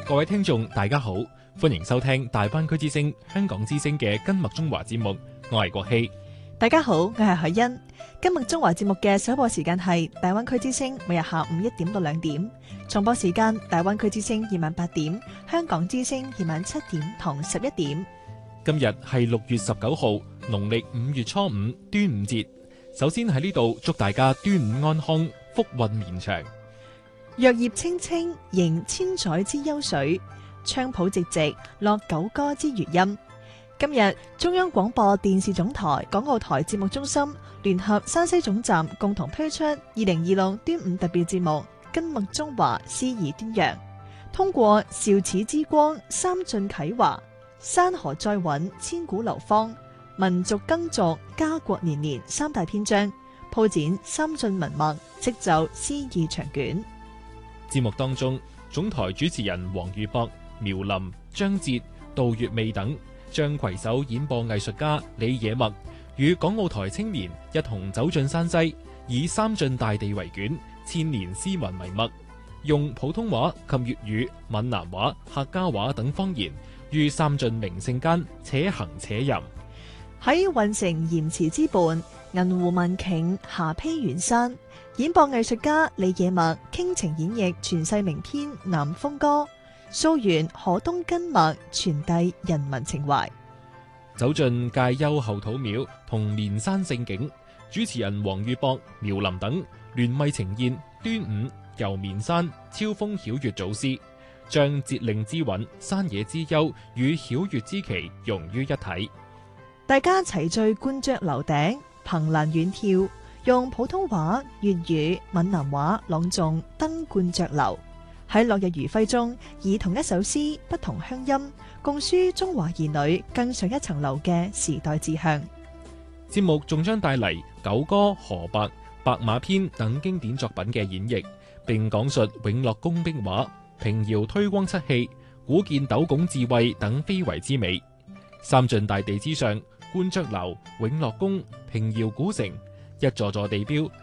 各位聽眾大家好，歡迎收聽大灣區之聲香港之聲嘅金麥中華節目，我係國希。 大家好，我係海欣。金麥中華節目嘅首播時間係大灣區之聲，每日下午1點到2點；重播時間大灣區之聲夜晚8點，香港之聲夜晚7點同11點。 今日係6月19號，農曆5月初5，端午節。首先喺呢度祝大家端午安康，福運綿長。 藥葉青青，迎千載之憂水；菖蒲寂寂，落九歌之餘音。今日中央廣播電視總台港澳台節目中心聯合山西總站共同推出2026端午特別節目《金麥中華詩意端陽》，通過韶始之光、三晉啟華、山河再穩、千古流芳、民族耕俗、家國年年三大篇章，鋪展三晉文脈，織就詩意長卷。 節目當中，總台主持人黃宇博、苗林、張哲、杜月媚等將攜手演播藝術家李野墨與港澳台青年一同走進山西，以三晉大地為卷，千年詩文為墨，用普通話及粵語、閩南話、客家話等方言，於三晉名勝間且行且吟。 喺運城鹽池之畔，銀湖文頃霞披遠山，演播藝術家李野墨傾情演繹傳世名篇《南風歌》，溯源河東根脈，傳遞人民情懷。 走進介休後土廟同綿山勝景，主持人黃宇博、苗林等聯袂呈現端午遊綿山超風曉月祖詩，將節令之韻、山野之幽與曉月之奇融於一體。 大家齊聚觀雀樓頂，憑欄遠眺，用普通話、粵語、閩南話朗誦《登鸛雀樓》。喺落日餘暉中，以同一首詩不同鄉音，共抒中華兒女更上一層樓嘅時代志向。 節目仲將帶嚟《九歌》《河伯》《白馬篇》等經典作品嘅演繹，並講述永樂宮壁畫、平遙推光漆器、古建斗拱智慧等非遺之美。三晉大地之上，鸛雀樓、永樂宮、平遙古城，一座座地標